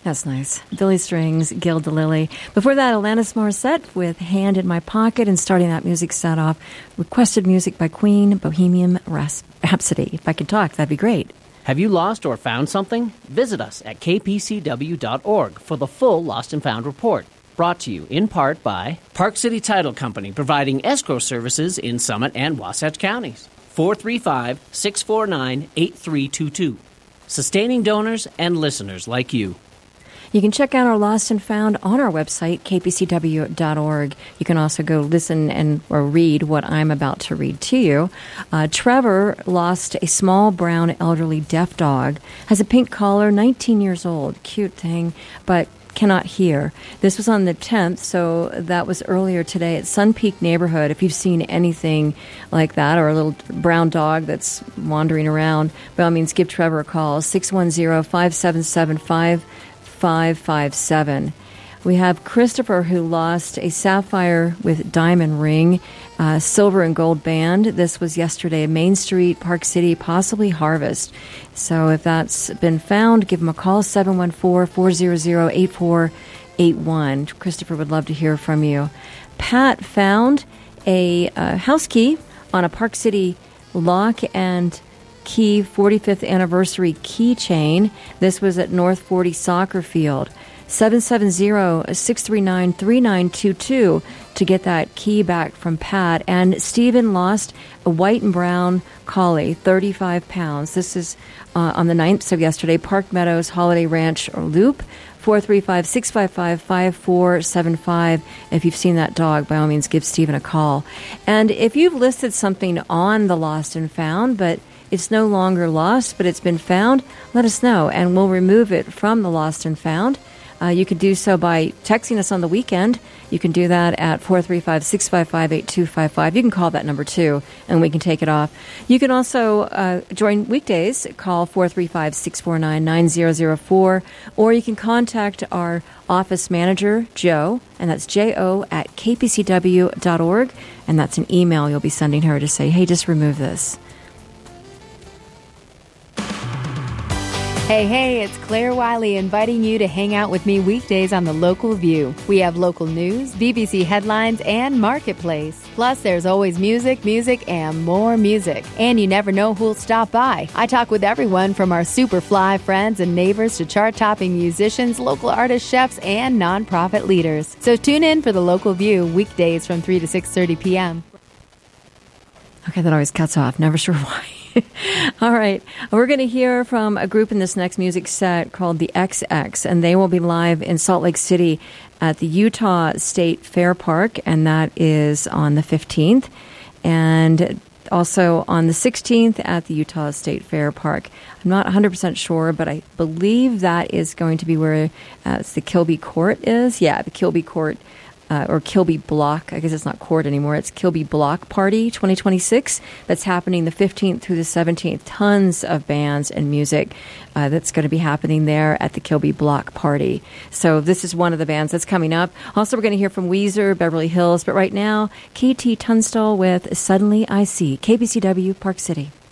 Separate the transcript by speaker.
Speaker 1: That's nice. Billy Strings, Gil DeLilly. Before that, Alanis Morissette with Hand in My Pocket, and starting that music set off, requested music by Queen, Bohemian Rhapsody. If I could talk, that'd be great.
Speaker 2: Have you lost or found something? Visit us at kpcw.org for the full Lost and Found report. Brought to you in part by Park City Title Company, providing escrow services in Summit and Wasatch counties. 435-649-8322. Sustaining donors and listeners like you.
Speaker 1: You can check out our Lost and Found on our website, kpcw.org. You can also go listen or read what I'm about to read to you. Trevor lost a small brown elderly deaf dog. Has a pink collar, 19 years old. Cute thing, but cannot hear. This was on the 10th, so that was earlier today at Sun Peak neighborhood. If you've seen anything like that or a little brown dog that's wandering around, by all means, give Trevor a call, 610-577-5557. We have Christopher, who lost a sapphire with diamond ring, silver and gold band. This was yesterday, Main Street, Park City, possibly Harvest. So if that's been found, give him a call, 714-400-8481. Christopher would love to hear from you. Pat found a house key on a Park City lock and key 45th anniversary keychain. This was at North 40 Soccer Field. 770-639-3922 to get that key back from Pat. And Stephen lost a white and brown collie, 35 pounds. This is on the 9th, so yesterday, Park Meadows Holiday Ranch or Loop. 435-655-5475. If you've seen that dog, by all means, give Stephen a call. And if you've listed something on the Lost and Found, but it's no longer lost, but it's been found, let us know, and we'll remove it from the Lost and Found. You can do so by texting us on the weekend. You can do that at 435-655-8255. You can call that number, too, and we can take it off. You can also join weekdays. Call 435-649-9004, or you can contact our office manager, Joe, and that's J-O at kpcw.org, and that's an email you'll be sending her to say, hey, just remove this.
Speaker 3: Hey, it's Claire Wiley inviting you to hang out with me weekdays on The Local View. We have local news, BBC headlines, and Marketplace. Plus, there's always music, and more music. And you never know who'll stop by. I talk with everyone from our super fly friends and neighbors to chart-topping musicians, local artists, chefs, and nonprofit leaders. So tune in for The Local View weekdays from 3 to 6:30 p.m.
Speaker 1: Okay, that always cuts off. Never sure why. All right. We're going to hear from a group in this next music set called the XX, and they will be live in Salt Lake City at the Utah State Fair Park, and that is on the 15th, and also on the 16th at the Utah State Fair Park. I'm not 100% sure, but I believe that is going to be where it's the Kilby Court is. Yeah, the Kilby Court. Or Kilby Block, I guess it's not court anymore, it's Kilby Block Party 2026. That's happening the 15th through the 17th. Tons of bands and music that's going to be happening there at the Kilby Block Party. So this is one of the bands that's coming up. Also, we're going to hear from Weezer, Beverly Hills, but right now, KT Tunstall with Suddenly I See, KBCW, Park City.